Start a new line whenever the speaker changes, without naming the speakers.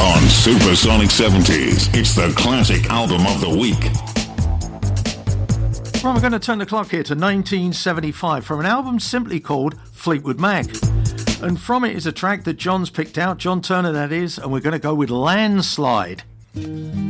On Supersonic 70s, it's the classic album of the week.
Right, we're going to turn the clock here to 1975 from an album simply called Fleetwood Mac. And from it is a track that John's picked out, John Turner that is, and we're going to go with Landslide.